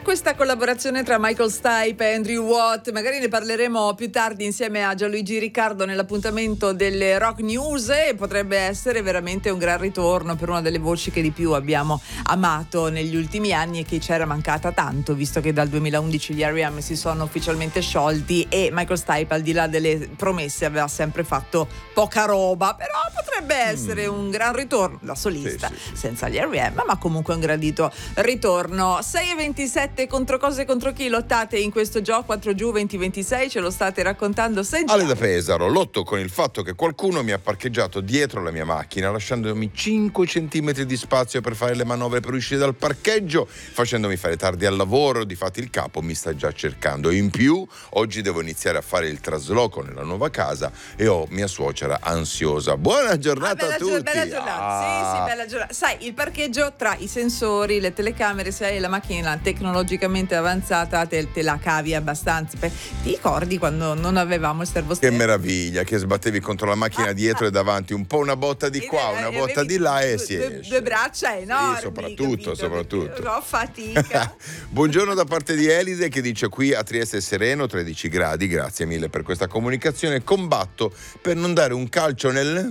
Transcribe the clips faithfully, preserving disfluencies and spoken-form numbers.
questa collaborazione tra Michael Stipe e Andrew Watt, magari ne parleremo più tardi insieme a Gianluigi Riccardo nell'appuntamento delle Rock News, e potrebbe essere veramente un gran ritorno per una delle voci che di più abbiamo amato negli ultimi anni e che c'era mancata tanto, visto che dal duemilaundici gli R E M si sono ufficialmente sciolti e Michael Stipe, al di là delle promesse, aveva sempre fatto poca roba, però potrebbe essere mm. un gran ritorno da solista, sì, sì, sì. senza gli R E M, ma comunque un gradito ritorno. sei e ventisette, contro cosa e contro chi lottate in questo gioco quattro giù venti ventisei, ce lo state raccontando. Sentiamo. Ale da Pesaro, lotto con il fatto che qualcuno mi ha parcheggiato dietro la mia macchina lasciandomi cinque centimetri di spazio per fare le manovre per uscire dal parcheggio, facendomi fare tardi al lavoro. Difatti il capo mi sta già cercando. In più oggi devo iniziare a fare il trasloco nella nuova casa e ho mia suocera ansiosa. Buona giornata ah, a tutti. Bella giornata, ah. sì sì bella giornata. Sai, il parcheggio tra i sensori, le telecamere, se hai la macchina tecnologicamente avanzata te, te la cavi abbastanza. Ti ricordi quando non avevamo il servosterzo? Che meraviglia, che sbattevi contro la macchina ah, dietro ah. e davanti, un po' una botta di qua, una botta di là e si due, esce. Due braccia enormi. Sì, soprattutto, capito? soprattutto. Ho fatica. Buongiorno da parte di Elide che dice: qui a Trieste è sereno, tredici gradi, grazie mille per questa comunicazione. Combatto per non dare un calcio nel...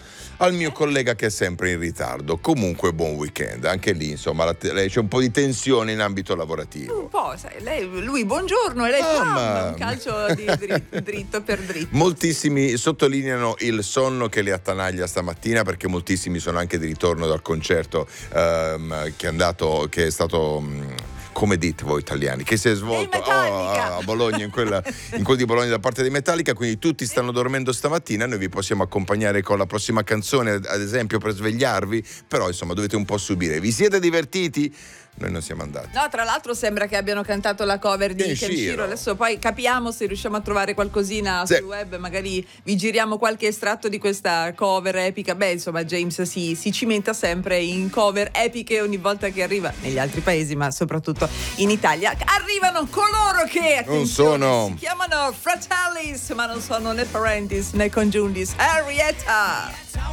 al mio collega che è sempre in ritardo. Comunque buon weekend, anche lì insomma la te- c'è un po' di tensione in ambito lavorativo. Un po', sai, lei, lui buongiorno e lei ah, ma... un calcio di dritto, dritto per dritto. Moltissimi sottolineano il sonno che li attanaglia stamattina, perché moltissimi sono anche di ritorno dal concerto um, che è andato, che è stato... Um, come dite voi italiani, che si è svolto oh, a Bologna, in quella in quel di Bologna da parte di Metallica, quindi tutti stanno dormendo stamattina. Noi vi possiamo accompagnare con la prossima canzone, ad esempio, per svegliarvi, però insomma dovete un po' subire. Vi siete divertiti? Noi non siamo andati. No, tra l'altro sembra che abbiano cantato la cover di Kenshiro. Adesso poi capiamo se riusciamo a trovare qualcosina sì. sul web, magari vi giriamo qualche estratto di questa cover epica. Beh, insomma, James si, si cimenta sempre in cover epiche ogni volta che arriva negli altri paesi, ma soprattutto in Italia. Arrivano coloro che non sono si chiamano Fratellis, ma non sono né Parentis né Congiuntis. Henrietta.